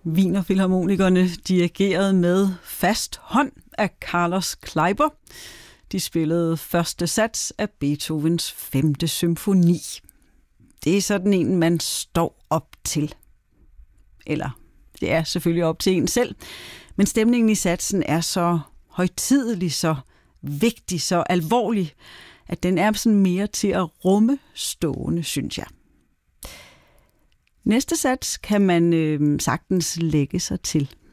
Wienerfilharmonikerne dirigeret med fast hånd af Carlos Kleiber. De spillede første sats af Beethovens 5. symfoni. Det er sådan en, man står op til. Eller det er selvfølgelig op til en selv, men stemningen i satsen er så højtidelig, så vigtig, så alvorlig, at den er sådan mere til at rumme stående, synes jeg. Næste sats kan man sagtens lægge sig til.